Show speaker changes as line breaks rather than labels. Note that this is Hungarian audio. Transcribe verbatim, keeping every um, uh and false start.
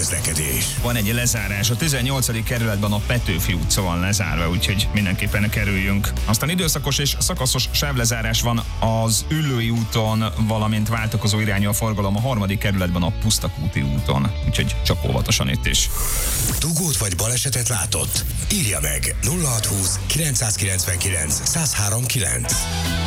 közlekedés.
Van egy lezárás, a tizennyolcadik kerületben a Petőfi utca van lezárva, úgyhogy mindenképpen kerüljünk. Aztán időszakos és szakaszos sávlezárás van az Üllői úton, valamint váltakozó irányú a forgalom a harmadik kerületben a Pusztakúti úton, úgyhogy csak óvatosan itt is.
Dugót vagy balesetet látott? Írja meg nulla hatszázhúsz kilencszázkilencvenkilenc százhárom kilenc.